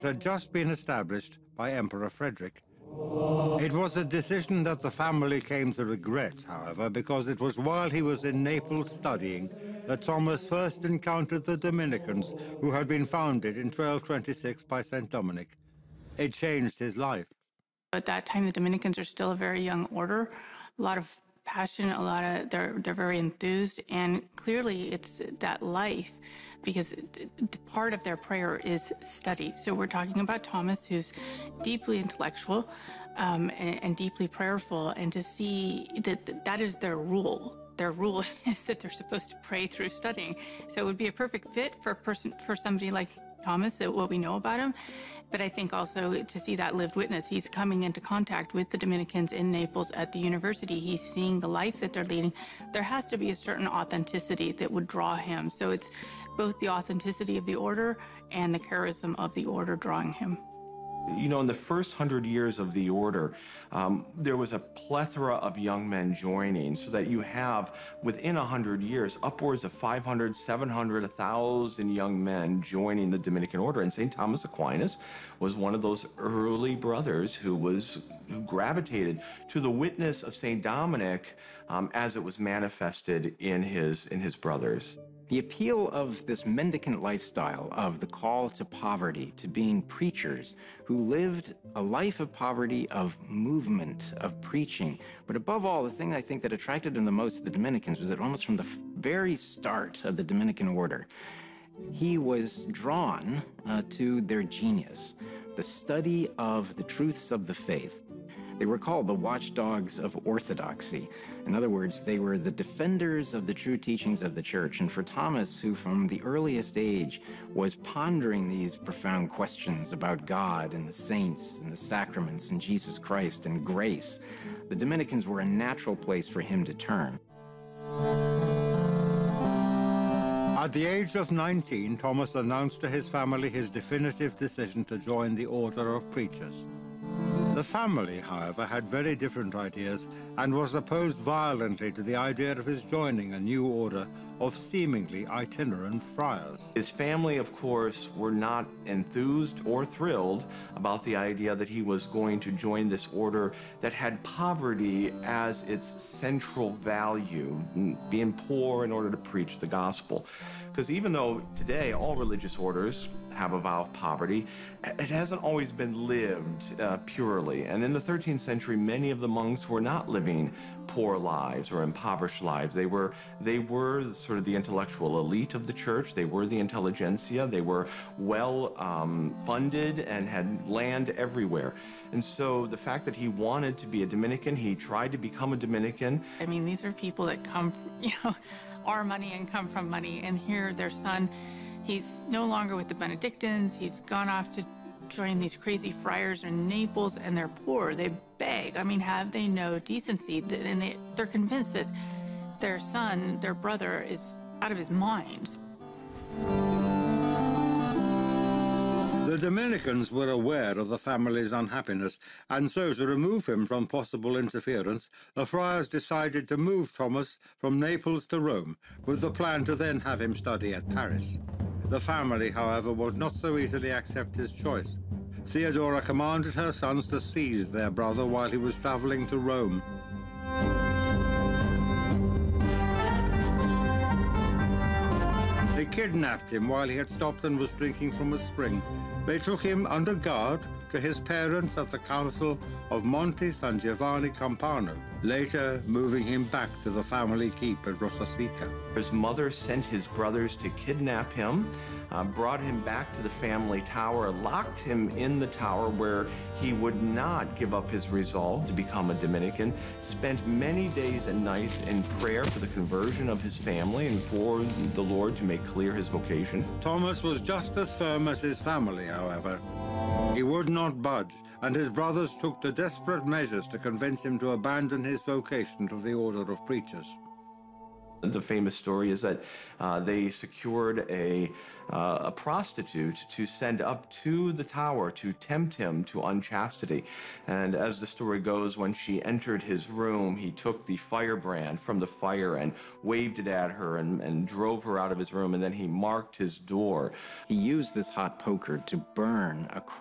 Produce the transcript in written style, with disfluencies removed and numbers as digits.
had just been established by Emperor Frederick. It was a decision that the family came to regret, however, because it was while he was in Naples studying that Thomas first encountered the Dominicans, who had been founded in 1226 by St. Dominic. It changed his life. At that time, the Dominicans are still a very young order, a lot of passion, they're very enthused, and clearly it's that life, because part of their prayer is study. So we're talking about Thomas, who's deeply intellectual and deeply prayerful, and to see that is their rule. Their rule is that they're supposed to pray through studying. So it would be a perfect fit for somebody like Thomas, what we know about him. But I think also to see that lived witness. He's coming into contact with the Dominicans in Naples at the university. He's seeing the life that they're leading. There has to be a certain authenticity that would draw him. So it's both the authenticity of the order and the charism of the order drawing him. You know, in the first 100 years of the order, there was a plethora of young men joining, so that you have, within 100 years, upwards of 500, 700, 1,000 young men joining the Dominican order. And St. Thomas Aquinas was one of those early brothers who gravitated to the witness of St. Dominic as it was manifested in his brothers. The appeal of this mendicant lifestyle, of the call to poverty, to being preachers who lived a life of poverty, of movement, of preaching. But above all, the thing I think that attracted him the most to the Dominicans was that almost from the very start of the Dominican order, he was drawn to their genius, the study of the truths of the faith. They were called the watchdogs of orthodoxy. In other words, they were the defenders of the true teachings of the church. And for Thomas, who from the earliest age was pondering these profound questions about God and the saints and the sacraments and Jesus Christ and grace, the Dominicans were a natural place for him to turn. At the age of 19, Thomas announced to his family his definitive decision to join the Order of Preachers. The family, however, had very different ideas and was opposed violently to the idea of his joining a new order of seemingly itinerant friars. His family, of course, were not enthused or thrilled about the idea that he was going to join this order that had poverty as its central value, being poor in order to preach the gospel. Because even though today all religious orders have a vow of poverty, it hasn't always been lived purely. And in the 13th century, many of the monks were not living poor lives or impoverished lives. They were sort of the intellectual elite of the church. They were the intelligentsia. They were well funded and had land everywhere. And so the fact that he wanted to be a Dominican, he tried to become a Dominican. I mean, these are people that come, are money and come from money. And here their son, he's no longer with the Benedictines. He's gone off to join these crazy friars in Naples, and they're poor. They beg. I mean, have they no decency? And they're convinced that their son, their brother, is out of his mind. The Dominicans were aware of the family's unhappiness, and so to remove him from possible interference, the friars decided to move Thomas from Naples to Rome, with the plan to then have him study at Paris. The family, however, would not so easily accept his choice. Theodora commanded her sons to seize their brother while he was traveling to Rome. They kidnapped him while he had stopped and was drinking from a spring. They took him under guard to his parents at the Council of Monte San Giovanni Campano, later moving him back to the family keep at Rosasica. His mother sent his brothers to kidnap him, brought him back to the family tower, locked him in the tower where he would not give up his resolve to become a Dominican, spent many days and nights in prayer for the conversion of his family and for the Lord to make clear his vocation. Thomas was just as firm as his family, however. He would not budge, and his brothers took the desperate measures to convince him to abandon his vocation to the Order of Preachers. The famous story is that they secured a prostitute to send up to the tower to tempt him to unchastity. And as the story goes, when she entered his room, he took the firebrand from the fire and waved it at her and drove her out of his room, and then he marked his door. He used this hot poker to burn a